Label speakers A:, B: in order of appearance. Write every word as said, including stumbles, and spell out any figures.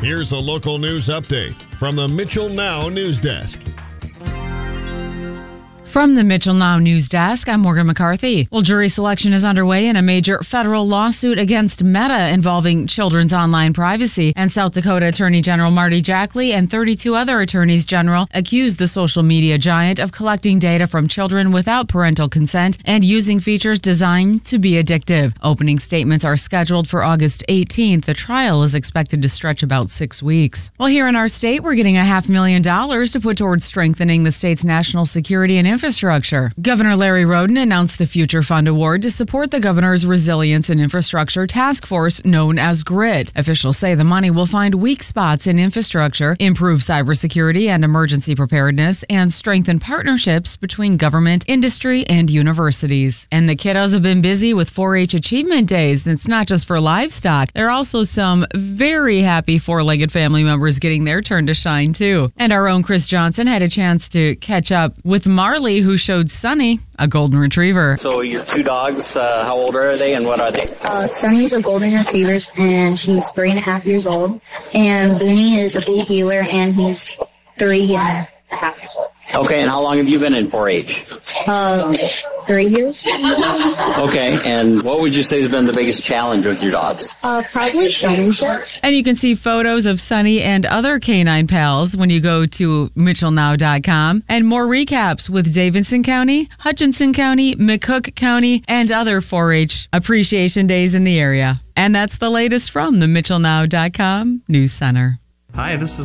A: Here's a local news update from the Mitchell Now News Desk.
B: From the Mitchell Now News Desk, I'm Morgan McCarthy. Well, jury selection is underway in a major federal lawsuit against Meta involving children's online privacy, and South Dakota Attorney General Marty Jackley and thirty-two other attorneys general accused the social media giant of collecting data from children without parental consent and using features designed to be addictive. Opening statements are scheduled for August eighteenth. The trial is expected to stretch about six weeks. Well, here in our state, we're getting a half million dollars to put towards strengthening the state's national security and infrastructure. Infrastructure. Governor Larry Roden announced the Future Fund Award to support the governor's Resilience and Infrastructure Task Force, known as GRIT. Officials say the money will find weak spots in infrastructure, improve cybersecurity and emergency preparedness, and strengthen partnerships between government, industry, and universities. And the kiddos have been busy with four H Achievement Days. It's not just for livestock. There are also some very happy four-legged family members getting their turn to shine, too. And our own Chris Johnson had a chance to catch up with Marley, who showed Sunny a golden retriever.
C: So your two dogs, uh, how old are they and what are they?
D: Uh, Sunny's a golden retriever and he's three and a half years old. And Booney is a bull dealer and he's three and a half years old.
C: Okay, and how long have you been in four H?
D: Um, three years.
C: Okay, and what would you say has been the biggest challenge with your dogs?
D: Uh, probably showmanship.
B: And you can see photos of Sunny and other canine pals when you go to mitchell now dot com. And more recaps with Davidson County, Hutchinson County, McCook County, and other four H appreciation days in the area. And that's the latest from the mitchell now dot com News Center.
E: Hi, this is